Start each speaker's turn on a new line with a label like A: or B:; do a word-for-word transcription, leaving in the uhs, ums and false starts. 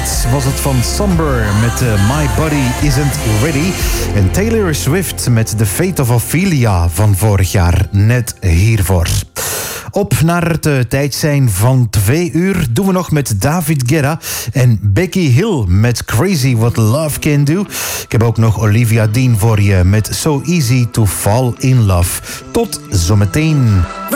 A: Dit was het van Somber met uh, My Body Isn't Ready. En Taylor Swift met The Fate of Ophelia van vorig jaar, net hiervoor. Op naar het uh, tijd zijn van twee uur doen we nog met David Guetta en Becky Hill met Crazy What Love Can Do. Ik heb ook nog Olivia Dean voor je met So Easy to Fall in Love. Tot zometeen.